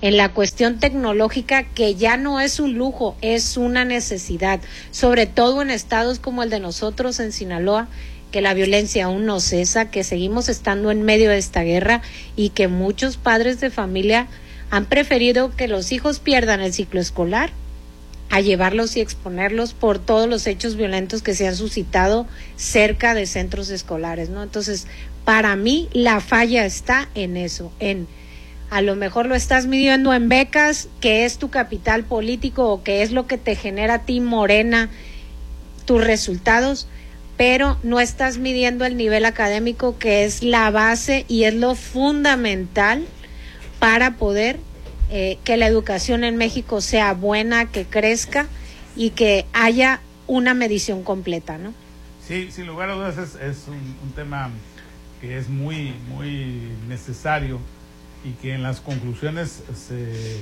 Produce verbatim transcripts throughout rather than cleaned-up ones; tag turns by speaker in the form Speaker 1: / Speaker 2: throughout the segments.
Speaker 1: en la cuestión tecnológica, que ya no es un lujo, es una necesidad, sobre todo en estados como el de nosotros en Sinaloa, que la violencia aún no cesa, que seguimos estando en medio de esta guerra y que muchos padres de familia han preferido que los hijos pierdan el ciclo escolar a llevarlos y exponerlos por todos los hechos violentos que se han suscitado cerca de centros escolares, ¿no? Entonces, para mí la falla está en eso, en a lo mejor lo estás midiendo en becas, que es tu capital político o que es lo que te genera a ti, Morena, tus resultados, pero no estás midiendo el nivel académico, que es la base y es lo fundamental para poder eh, que la educación en México sea buena, que crezca y que haya una medición completa, ¿no?
Speaker 2: Sí, sin lugar a dudas es, es un, un tema que es muy, muy necesario y que en las conclusiones se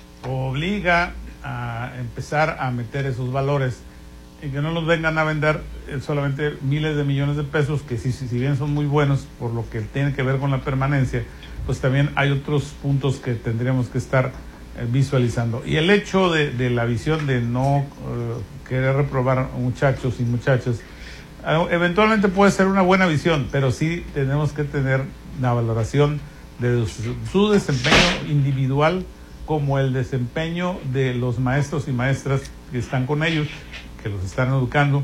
Speaker 2: obliga a empezar a meter esos valores y que no nos vengan a vender solamente miles de millones de pesos, que si, si bien son muy buenos por lo que tiene que ver con la permanencia, pues también hay otros puntos que tendríamos que estar eh, visualizando. Y el hecho de, de la visión de no uh, querer reprobar muchachos y muchachas, uh, eventualmente puede ser una buena visión, pero sí tenemos que tener la valoración de su, su desempeño individual como el desempeño de los maestros y maestras que están con ellos, que los están educando,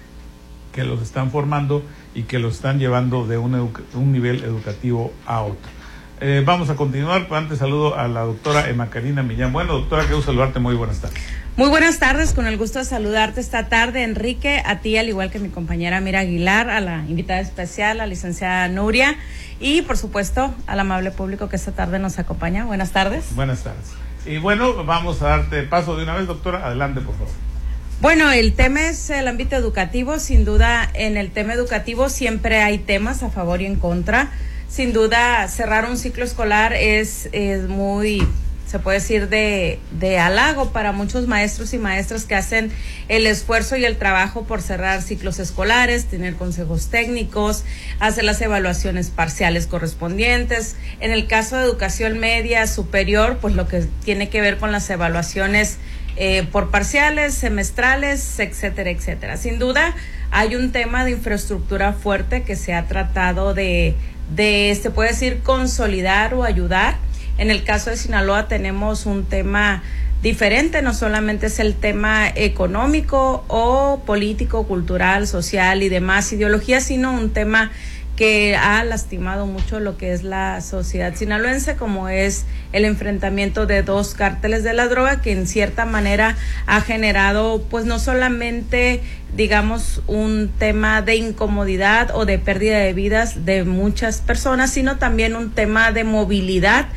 Speaker 2: que los están formando y que los están llevando de un, educa- un nivel educativo a otro. Eh, vamos a continuar, pero antes saludo a la doctora Emma Karina Millán. Bueno, doctora, quiero saludarte, muy buenas tardes.
Speaker 3: Muy buenas tardes, con el gusto de saludarte esta tarde, Enrique, a ti, al igual que mi compañera Mira Aguilar, a la invitada especial, la licenciada Nuria, y por supuesto al amable público que esta tarde nos acompaña. Buenas tardes.
Speaker 2: Buenas tardes. Y bueno, vamos a darte paso de una vez, doctora, adelante, por favor.
Speaker 3: Bueno, el tema es el ámbito educativo. Sin duda, en el tema educativo siempre hay temas a favor y en contra. Sin duda, cerrar un ciclo escolar es, es muy, se puede decir, de, de halago para muchos maestros y maestras que hacen el esfuerzo y el trabajo por cerrar ciclos escolares, tener consejos técnicos, hacer las evaluaciones parciales correspondientes. En el caso de educación media superior, pues lo que tiene que ver con las evaluaciones eh, por parciales, semestrales, etcétera, etcétera. Sin duda, hay un tema de infraestructura fuerte que se ha tratado de de, se puede decir, consolidar o ayudar. En el caso de Sinaloa tenemos un tema diferente, no solamente es el tema económico o político, cultural, social y demás ideologías, sino un tema que ha lastimado mucho lo que es la sociedad sinaloense, como es el enfrentamiento de dos cárteles de la droga, que en cierta manera ha generado, pues no solamente, digamos, un tema de incomodidad o de pérdida de vidas de muchas personas, sino también un tema de movilidad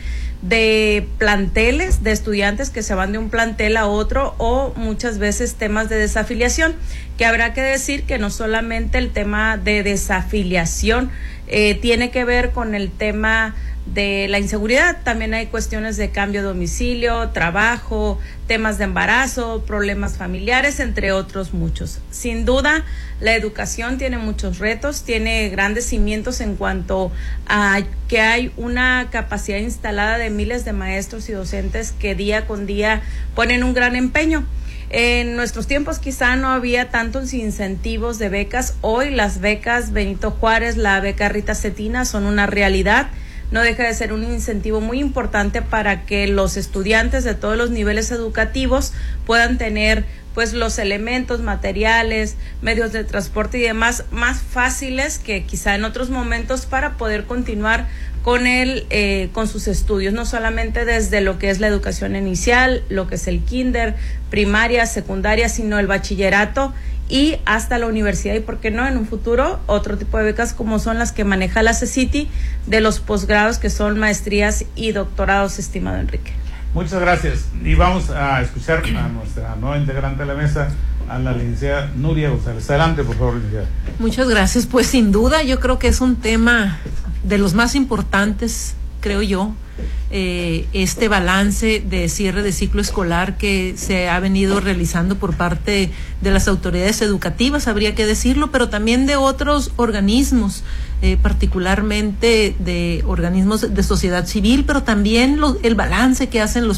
Speaker 3: de planteles, de estudiantes que se van de un plantel a otro, o muchas veces temas de desafiliación, que habrá que decir que no solamente el tema de desafiliación eh, tiene que ver con el tema de la inseguridad, también hay cuestiones de cambio de domicilio, trabajo, temas de embarazo, problemas familiares, entre otros muchos. Sin duda, la educación tiene muchos retos, tiene grandes cimientos en cuanto a que hay una capacidad instalada de miles de maestros y docentes que día con día ponen un gran empeño. En nuestros tiempos quizá no había tantos incentivos de becas. Hoy las becas Benito Juárez, la beca Rita Cetina son una realidad. No deja de ser un incentivo muy importante para que los estudiantes de todos los niveles educativos puedan tener pues los elementos, materiales, medios de transporte y demás más fáciles que quizá en otros momentos para poder continuar con el eh, con sus estudios, no solamente desde lo que es la educación inicial, lo que es el kinder, primaria, secundaria, sino el bachillerato y hasta la universidad, y por qué no en un futuro otro tipo de becas como son las que maneja la CECITI de los posgrados, que son maestrías y doctorados, estimado Enrique.
Speaker 2: Muchas gracias, y vamos a escuchar a nuestra nueva integrante de la mesa, a la licenciada Nuria González. Adelante, por favor, licenciada.
Speaker 4: Muchas gracias. Pues sin duda yo creo que es un tema de los más importantes, creo yo, eh, este balance de cierre de ciclo escolar que se ha venido realizando por parte de las autoridades educativas, habría que decirlo, pero también de otros organismos, eh, particularmente de organismos de sociedad civil, pero también lo, el balance que hacen los